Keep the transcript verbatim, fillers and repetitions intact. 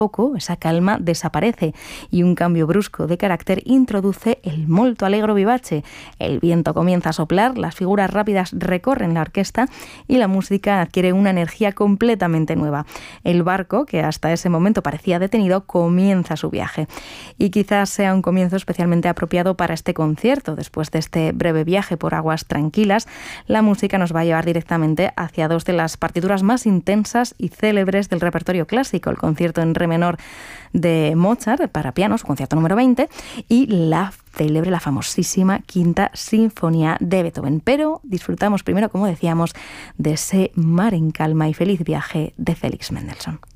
poco esa calma desaparece y un cambio brusco de carácter introduce el molto allegro vivace. El viento comienza a soplar, las figuras rápidas recorren la orquesta y la música adquiere una energía completamente nueva. El barco, que hasta ese momento parecía detenido, comienza su viaje. Y quizás sea un comienzo especialmente apropiado para este concierto. Después de este breve viaje por aguas tranquilas, la música nos va a llevar directamente hacia dos de las partituras más intensas y célebres del repertorio clásico, el concierto en re menor de Mozart para piano, su concierto número veinte, y la célebre, la famosísima Quinta Sinfonía de Beethoven. Pero disfrutamos primero, como decíamos, de ese mar en calma y feliz viaje de Félix Mendelssohn.